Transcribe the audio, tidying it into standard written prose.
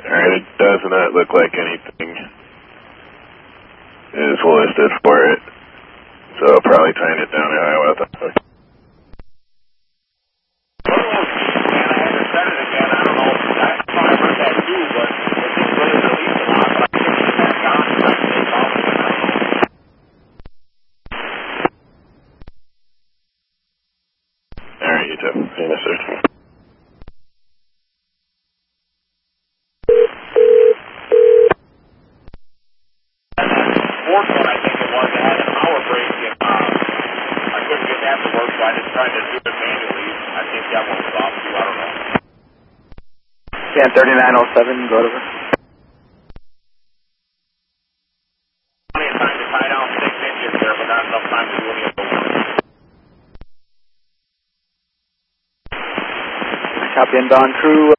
Alright, it does not look like anything is listed for it. So probably tying it down to Iowa. Man, I had to set it again. I don't know. I thought I heard that too, but it didn't really release a lot. But I couldn't get back on and I couldn't take off again. I don't know. Alright, you too. Yes, sir. And that fourth one, I think it was, it had a power brake and I couldn't get that to work, so I just tried to do it manually. I think that one was off too. I don't know. Can 3907, go over. Plenty of time to tie down 6 inches there, but not enough time to do any of the work. Copy inbound crew,